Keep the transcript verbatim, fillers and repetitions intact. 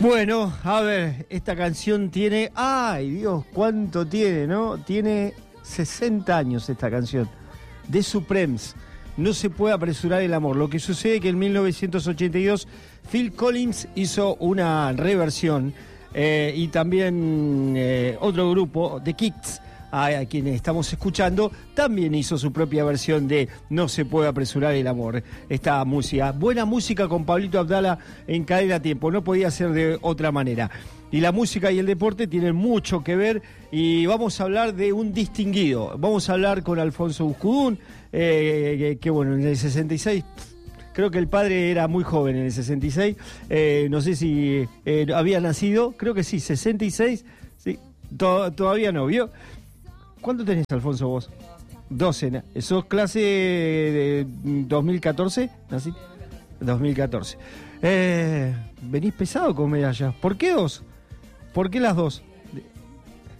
Bueno, a ver, esta canción tiene... ¡Ay, Dios! ¿Cuánto tiene, no? Tiene sesenta años esta canción. The Supremes. No se puede apresurar el amor. Lo que sucede es que en mil novecientos ochenta y dos Phil Collins hizo una reversión eh, y también eh, otro grupo, The Kicks, a, a quienes estamos escuchando, también hizo su propia versión de No se puede apresurar el amor. Esta música, buena música con Pablito Abdala en Cadena Tiempo, no podía ser de otra manera. Y la música y el deporte tienen mucho que ver y vamos a hablar de un distinguido. Vamos a hablar con Alfonso Buscudún, eh, que, que bueno, en el sesenta y seis... Creo que el padre era muy joven en el sesenta y seis, eh, no sé si eh, había nacido, creo que sí, sesenta y seis, sí, to- todavía no, ¿vio? ¿Cuánto tenés, Alfonso, vos? doce, ¿sos clase de dos mil catorce? ¿Nací? dos mil catorce. Eh, venís pesado con medallas, ¿por qué dos? ¿Por qué las dos?